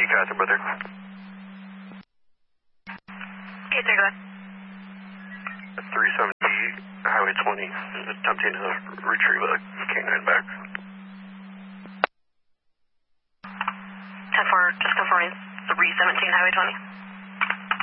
you guys are brother. Okay, sir, go ahead. 370 Highway 20 is attempting to retrieve a canine back. 10-4, just confirming 317 Highway 20.